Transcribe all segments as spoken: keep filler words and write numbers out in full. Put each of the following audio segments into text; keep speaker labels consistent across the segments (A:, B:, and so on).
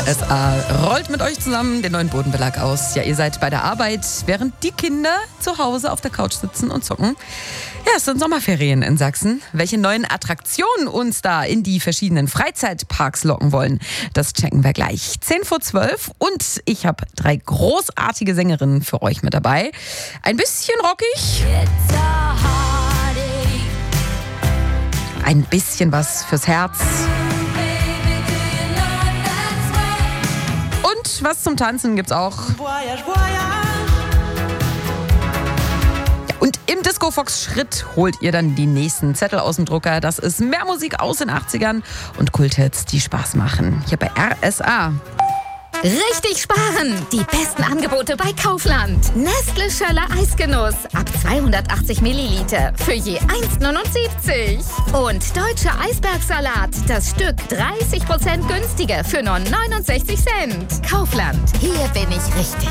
A: S A rollt mit euch zusammen den neuen Bodenbelag aus. Ja, ihr seid bei der Arbeit, während die Kinder zu Hause auf der Couch sitzen und zocken. Ja, es sind Sommerferien in Sachsen. Welche neuen Attraktionen uns da in die verschiedenen Freizeitparks locken wollen, das checken wir gleich. zehn vor zwölf und ich habe drei großartige Sängerinnen für euch mit dabei. Ein bisschen rockig. Ein bisschen was fürs Herz. Und was zum Tanzen gibt's auch. Und im Disco-Fox-Schritt holt ihr dann die nächsten Zettel aus dem Drucker. Das ist mehr Musik aus den achtzigern und Kulthits, die Spaß machen. Hier bei R S A.
B: Richtig sparen! Die besten Angebote bei Kaufland. Nestle Schöller Eisgenuss ab zweihundertachtzig Milliliter für je eins neunundsiebzig. Und deutscher Eisbergsalat, das Stück dreißig Prozent günstiger für nur neunundsechzig Cent. Kaufland, hier bin ich richtig.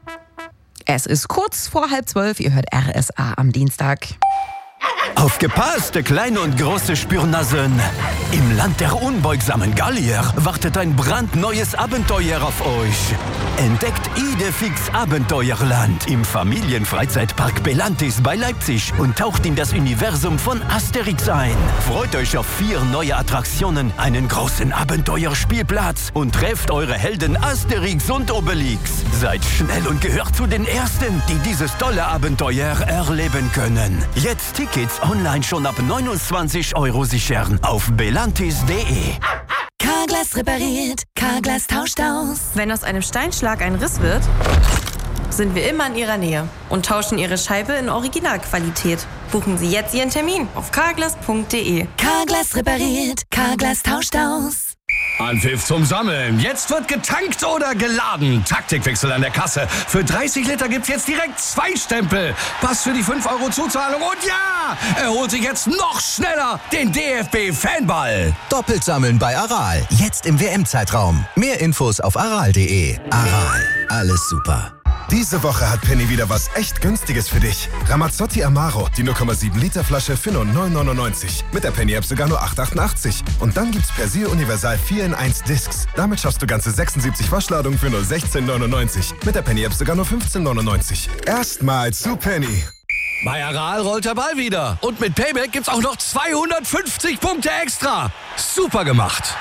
A: Es ist kurz vor halb zwölf, ihr hört R S A am Dienstag.
C: Aufgepasst, kleine und große Spürnasen! Im Land der unbeugsamen Gallier wartet ein brandneues Abenteuer auf euch. Entdeckt Idefix Abenteuerland im Familienfreizeitpark Belantis bei Leipzig und taucht in das Universum von Asterix ein. Freut euch auf vier neue Attraktionen, einen großen Abenteuerspielplatz und trefft eure Helden Asterix und Obelix. Seid schnell und gehört zu den Ersten, die dieses tolle Abenteuer erleben können. Jetzt Tickets online schon ab neunundzwanzig Euro sichern auf belantis punkt de.
D: Carglass repariert, Carglass tauscht aus.
E: Wenn aus einem Steinschlag ein Riss wird, sind wir immer in Ihrer Nähe und tauschen Ihre Scheibe in Originalqualität. Buchen Sie jetzt Ihren Termin auf carglass punkt de.
D: Carglass repariert, Carglass tauscht aus.
F: Anpfiff zum Sammeln. Jetzt wird getankt oder geladen. Taktikwechsel an der Kasse. Für dreißig Liter gibt's jetzt direkt zwei Stempel. Pass für die fünf Euro Zuzahlung. Und ja, er holt sich jetzt noch schneller den D F B-Fanball.
G: Doppelt sammeln bei Aral. Jetzt im W M-Zeitraum. Mehr Infos auf aral punkt de. Aral. Alles super.
H: Diese Woche hat Penny wieder was echt Günstiges für dich. Ramazzotti Amaro, die null Komma sieben Liter Flasche für nur neun neunundneunzig. Mit der Penny-App sogar nur acht achtundachtzig. Und dann gibt's Persil Universal vier in eins Discs. Damit schaffst du ganze sechsundsiebzig Waschladungen für nur sechzehn neunundneunzig. Mit der Penny-App sogar nur fünfzehn neunundneunzig. Erstmal zu Penny.
F: Bei Aral rollt der Ball wieder. Und mit Payback gibt's auch noch zweihundertfünfzig Punkte extra. Super gemacht.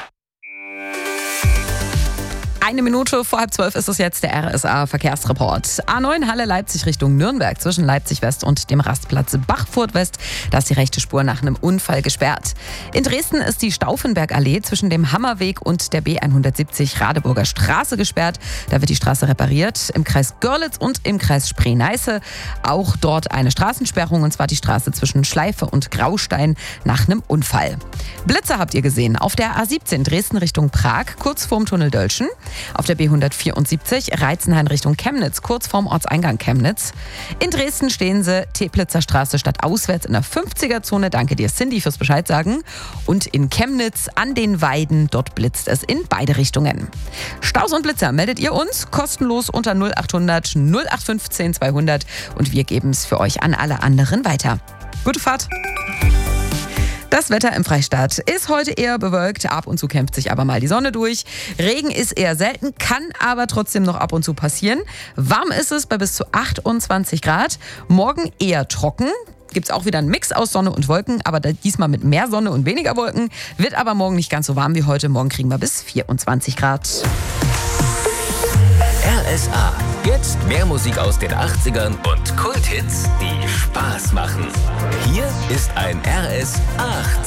A: Eine Minute vor halb zwölf ist es jetzt der R S A-Verkehrsreport. A neun Halle Leipzig Richtung Nürnberg zwischen Leipzig West und dem Rastplatz Bachfurt West. Da ist die rechte Spur nach einem Unfall gesperrt. In Dresden ist die Stauffenbergallee zwischen dem Hammerweg und der B hundertsiebzig Radeburger Straße gesperrt. Da wird die Straße repariert. Im Kreis Görlitz und im Kreis Spree-Neiße auch dort eine Straßensperrung, und zwar die Straße zwischen Schleife und Graustein nach einem Unfall. Blitzer habt ihr gesehen auf der A siebzehn Dresden Richtung Prag, kurz vorm Tunnel Dölschen. Auf der B hundertvierundsiebzig Reizenhain Richtung Chemnitz, kurz vorm Ortseingang Chemnitz. In Dresden stehen sie Teplitzer Straße stadtauswärts in der fünfziger-Zone. Danke dir, Cindy, fürs Bescheid sagen. Und in Chemnitz an den Weiden, dort blitzt es in beide Richtungen. Staus und Blitzer meldet ihr uns kostenlos unter null achthundert null acht fünfzehn zweihundert und wir geben es für euch an alle anderen weiter. Gute Fahrt! Das Wetter im Freistaat ist heute eher bewölkt, ab und zu kämpft sich aber mal die Sonne durch. Regen ist eher selten, kann aber trotzdem noch ab und zu passieren. Warm ist es bei bis zu achtundzwanzig Grad. Morgen eher trocken. Gibt es auch wieder einen Mix aus Sonne und Wolken, aber diesmal mit mehr Sonne und weniger Wolken. Wird aber morgen nicht ganz so warm wie heute. Morgen kriegen wir bis vierundzwanzig Grad.
I: R S A. Jetzt mehr Musik aus den achtzigern und Kulthits, die Spaß machen. Hier ist ein R S A.